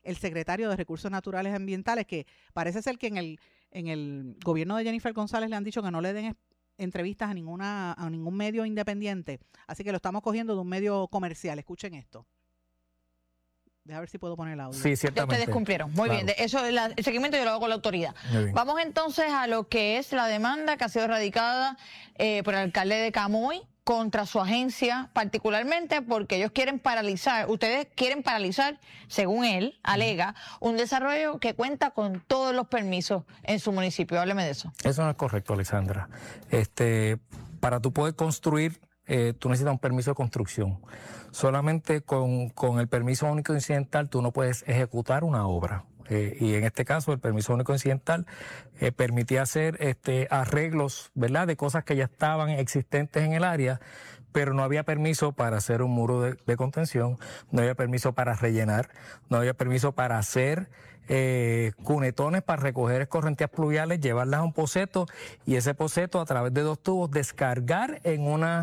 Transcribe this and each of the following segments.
el secretario de Recursos Naturales y Ambientales, que parece ser que en el gobierno de Jennifer González le han dicho que no le den entrevistas a ningún medio independiente, así que lo estamos cogiendo de un medio comercial. Escuchen esto. Deja ver si puedo poner el audio. Sí, ciertamente. Ustedes cumplieron. Muy bien. Eso, el seguimiento yo lo hago con la autoridad. Vamos entonces a lo que es la demanda que ha sido radicada por el alcalde de Camuy contra su agencia, particularmente porque ellos quieren paralizar, ustedes quieren paralizar, según él, alega, un desarrollo que cuenta con todos los permisos en su municipio. Hábleme de eso. Eso no es correcto, Alexandra. Para tú poder construir, tú necesitas un permiso de construcción. Solamente con el permiso único incidental tú no puedes ejecutar una obra. Y en este caso el permiso único incidental permitía hacer arreglos, ¿verdad?, de cosas que ya estaban existentes en el área, pero no había permiso para hacer un muro de contención, no había permiso para rellenar, no había permiso para hacer cunetones para recoger escorrentías pluviales, llevarlas a un poceto y ese poceto a través de 2 tubos descargar en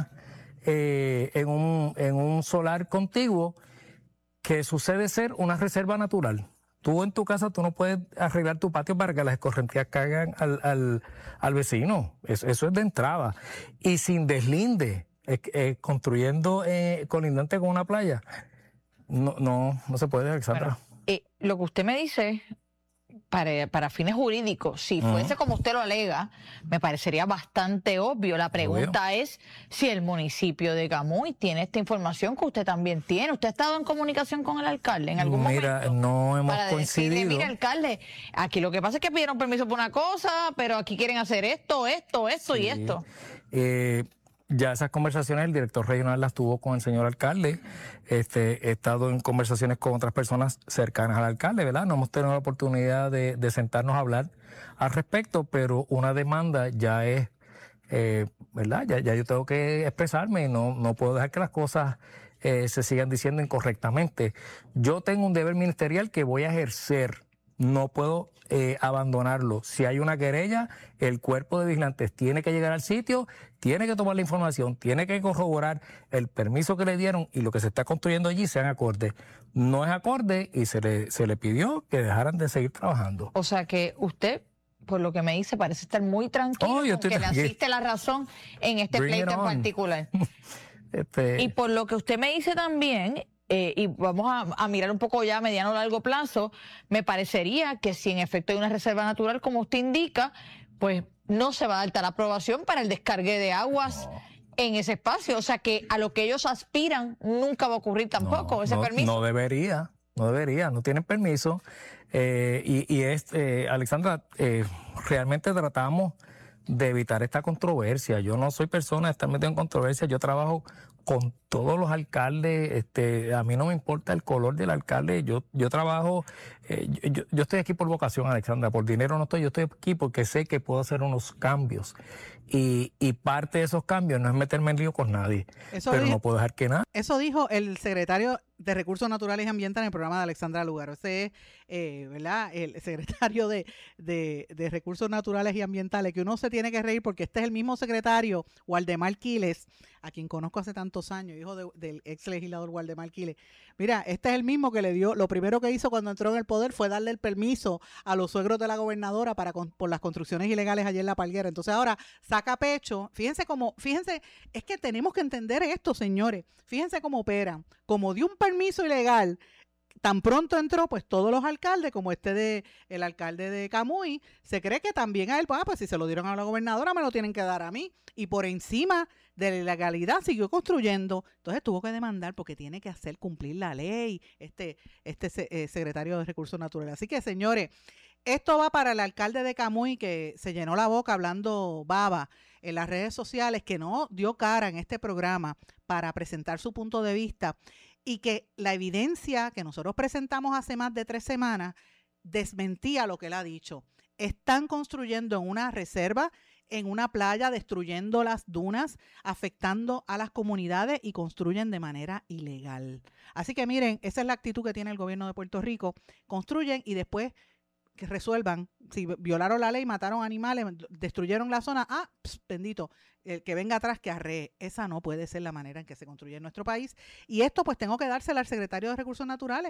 un solar contiguo que sucede ser una reserva natural. Tú en tu casa, tú no puedes arreglar tu patio para que las escorrentías caigan al vecino. Eso es de entrada. Y sin deslinde, construyendo colindante con una playa, no se puede, Alexandra. Bueno, lo que usted me dice, para fines jurídicos, si fuese como usted lo alega, me parecería bastante obvio. La pregunta es si el municipio de Camuy tiene esta información que usted también tiene. ¿Usted ha estado en comunicación con el alcalde en algún momento? Mira, no hemos coincidido. Decirle, mira, alcalde, aquí lo que pasa es que pidieron permiso por una cosa, pero aquí quieren hacer esto y esto. Ya esas conversaciones el director regional las tuvo con el señor alcalde. He estado en conversaciones con otras personas cercanas al alcalde, ¿verdad? No hemos tenido la oportunidad de sentarnos a hablar al respecto, pero una demanda ya es, ¿verdad? Ya yo tengo que expresarme y no puedo dejar que las cosas se sigan diciendo incorrectamente. Yo tengo un deber ministerial que voy a ejercer. No puedo abandonarlo. Si hay una querella, el cuerpo de vigilantes tiene que llegar al sitio, tiene que tomar la información, tiene que corroborar el permiso que le dieron y lo que se está construyendo allí sean acordes. No es acorde y se le pidió que dejaran de seguir trabajando. O sea que usted, por lo que me dice, parece estar muy tranquilo, que le asiste la razón en este pleito en particular. Y por lo que usted me dice también, y vamos a mirar un poco ya a mediano o largo plazo, me parecería que si en efecto hay una reserva natural, como usted indica, pues no se va a dar tal aprobación para el descargue de aguas en ese espacio. O sea que a lo que ellos aspiran nunca va a ocurrir tampoco ese permiso. No debería, no tienen permiso. Alexandra, realmente tratamos de evitar esta controversia. Yo no soy persona de estar metido en controversia, yo trabajo con todos los alcaldes, a mí no me importa el color del alcalde, yo trabajo, yo estoy aquí por vocación, Alexandra, por dinero no estoy, yo estoy aquí porque sé que puedo hacer unos cambios y parte de esos cambios no es meterme en lío con nadie, no puedo dejar que nada. Eso dijo el secretario de Recursos Naturales y Ambientales en el programa de Alexandra Lúgaro. Ese es, ¿verdad?, el secretario de Recursos Naturales y Ambientales, que uno se tiene que reír porque este es el mismo secretario, Waldemar Quiles, a quien conozco hace tantos años, hijo del ex legislador Waldemar Quiles. Mira, este es el mismo que le dio, lo primero que hizo cuando entró en el poder fue darle el permiso a los suegros de la gobernadora por las construcciones ilegales allí en La Palguera. Entonces ahora saca pecho. Fíjense, es que tenemos que entender esto, señores. Fíjense cómo operan. Como dio un permiso ilegal, tan pronto entró, pues todos los alcaldes, como el alcalde de Camuy, se cree que también a él, pues si se lo dieron a la gobernadora, me lo tienen que dar a mí. Y por encima de la ilegalidad siguió construyendo. Entonces tuvo que demandar porque tiene que hacer cumplir la ley secretario de Recursos Naturales. Así que, señores, esto va para el alcalde de Camuy, que se llenó la boca hablando baba en las redes sociales, que no dio cara en este programa para presentar su punto de vista, y que la evidencia que nosotros presentamos hace más de 3 semanas desmentía lo que él ha dicho. Están construyendo en una reserva, en una playa, destruyendo las dunas, afectando a las comunidades y construyen de manera ilegal. Así que miren, esa es la actitud que tiene el gobierno de Puerto Rico. Construyen y después que resuelvan, si violaron la ley, mataron animales, destruyeron la zona, bendito, el que venga atrás que arree. Esa no puede ser la manera en que se construye en nuestro país. Y esto pues tengo que dársela al secretario de Recursos Naturales,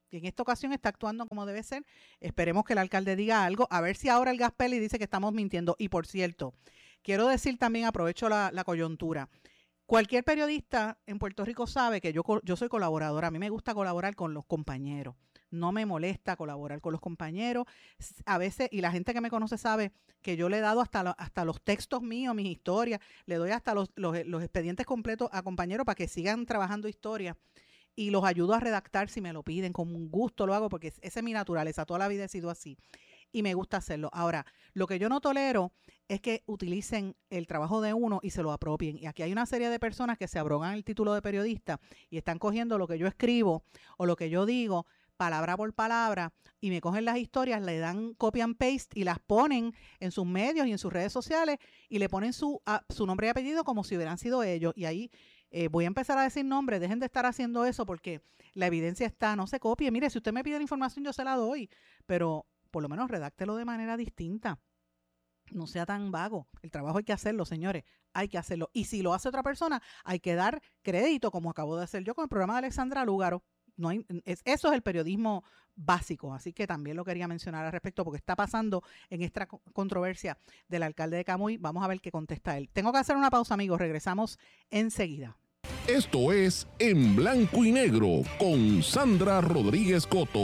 Y en esta ocasión está actuando como debe ser. Esperemos que el alcalde diga algo, a ver si ahora el Gaspeli dice que estamos mintiendo. Y por cierto, quiero decir también, aprovecho la coyuntura, cualquier periodista en Puerto Rico sabe que yo soy colaboradora, a mí me gusta colaborar con los compañeros, no me molesta colaborar con los compañeros, a veces, y la gente que me conoce sabe que yo le he dado hasta los textos míos, mis historias, le doy hasta los expedientes completos a compañeros para que sigan trabajando historias, y los ayudo a redactar si me lo piden, con gusto lo hago, porque esa es mi naturaleza, toda la vida he sido así. Y me gusta hacerlo. Ahora, lo que yo no tolero es que utilicen el trabajo de uno y se lo apropien. Y aquí hay una serie de personas que se abrogan el título de periodista y están cogiendo lo que yo escribo o lo que yo digo, palabra por palabra, y me cogen las historias, le dan copy and paste y las ponen en sus medios y en sus redes sociales y le ponen su nombre y apellido como si hubieran sido ellos. Y ahí voy a empezar a decir nombres, dejen de estar haciendo eso porque la evidencia está, no se copie. Mire, si usted me pide la información yo se la doy, pero por lo menos redáctelo de manera distinta. No sea tan vago. El trabajo hay que hacerlo, señores. Hay que hacerlo. Y si lo hace otra persona, hay que dar crédito, como acabo de hacer yo con el programa de Alexandra Lúgaro. Eso es el periodismo básico. Así que también lo quería mencionar al respecto, porque está pasando en esta controversia del alcalde de Camuy. Vamos a ver qué contesta él. Tengo que hacer una pausa, amigos. Regresamos enseguida. Esto es En Blanco y Negro con Sandra Rodríguez Coto.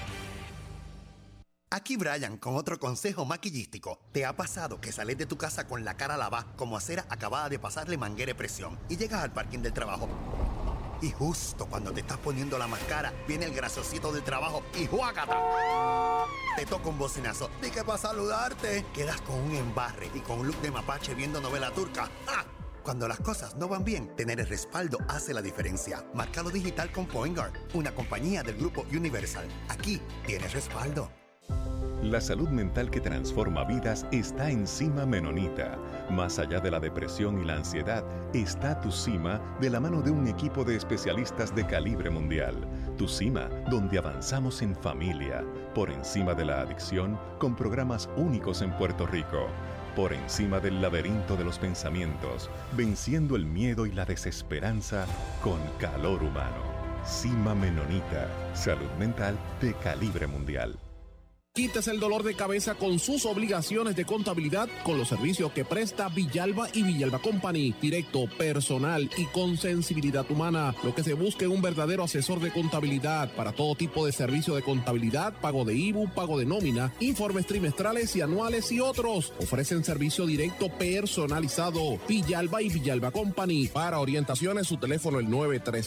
Aquí Brian con otro consejo maquillístico. ¿Te ha pasado que sales de tu casa con la cara lavada como acera acabada de pasarle manguera de presión y llegas al parking del trabajo? Y justo cuando te estás poniendo la máscara, viene el graciosito del trabajo y ¡juácata! Te toca un bocinazo. Dije para saludarte. Quedas con un embarre y con un look de mapache viendo novela turca. ¡Ah! Cuando las cosas no van bien, tener el respaldo hace la diferencia. Márcalo digital con Point Guard, una compañía del grupo Universal. Aquí tienes respaldo. La salud mental que transforma vidas está en Cima Menonita. Más allá de la depresión y la ansiedad, está Tu Cima de la mano de un equipo de especialistas de calibre mundial. Tu Cima, donde avanzamos en familia, por encima de la adicción, con programas únicos en Puerto Rico. Por encima del laberinto de los pensamientos, venciendo el miedo y la desesperanza con calor humano. Cima Menonita, salud mental de calibre mundial. Quítese el dolor de cabeza con sus obligaciones de contabilidad con los servicios que presta Villalba y Villalba Company. Directo, personal y con sensibilidad humana. Lo que se busca en un verdadero asesor de contabilidad para todo tipo de servicio de contabilidad, pago de IBU, pago de nómina, informes trimestrales y anuales y otros. Ofrecen servicio directo personalizado. Villalba y Villalba Company. Para orientaciones, su teléfono el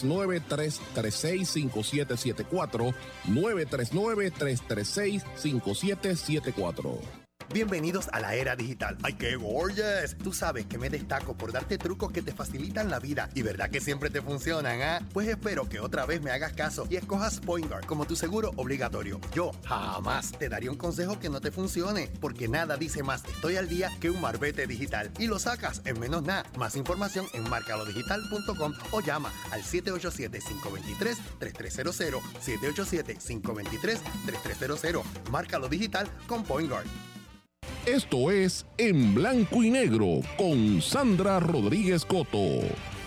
939-336-5774. 939-336-5774. Bienvenidos a la era digital. ¡Ay, qué gorgeous! Tú sabes que me destaco por darte trucos que te facilitan la vida. ¿Y verdad que siempre te funcionan, ah? Pues espero que otra vez me hagas caso y escojas Point Guard como tu seguro obligatorio. Yo jamás te daría un consejo que no te funcione, porque nada dice más estoy al día que un marbete digital. Y lo sacas en menos nada. Más información en marcalodigital.com o llama al 787-523-3300. 787-523-3300. Márcalo digital con Point Guard. Esto es En Blanco y Negro con Sandra Rodríguez Coto.